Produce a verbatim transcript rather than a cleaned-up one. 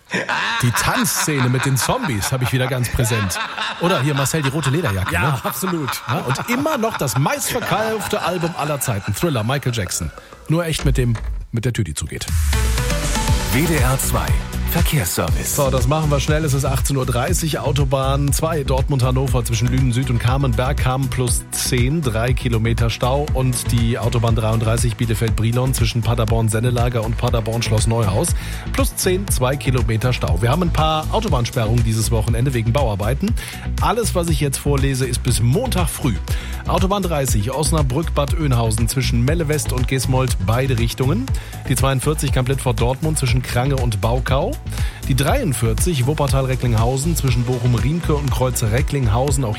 Die Tanzszene mit den Zombies habe ich wieder ganz präsent. Oder hier Marcel, die rote Lederjacke. Ja, ne? absolut. Ja, und immer noch das meistverkaufte Album aller Zeiten. Thriller, Michael Jackson. Nur echt mit dem, mit der Tür, die zugeht. W D R zwei Verkehrsservice. So, das machen wir schnell. Es ist achtzehn Uhr dreißig. Autobahn zwei, Dortmund-Hannover zwischen Lünen Süd und Kamenberg. Kamen plus zehn, drei Kilometer Stau. Und die Autobahn dreiunddreißig Bielefeld-Brilon zwischen Paderborn-Sennelager und Paderborn-Schloss Neuhaus. Plus zehn, zwei Kilometer Stau. Wir haben ein paar Autobahnsperrungen dieses Wochenende wegen Bauarbeiten. Alles, was ich jetzt vorlese, ist bis Montag früh. Autobahn dreißig, Osnabrück-Bad Oeynhausen zwischen Melle West und Gesmold, beide Richtungen. Die zweiundvierzig, Kamp-Lüttwort-Dortmund zwischen Krange und Baukau. Die dreiundvierzig, Wuppertal-Recklinghausen zwischen Bochum-Riemke und Kreuz Recklinghausen, auch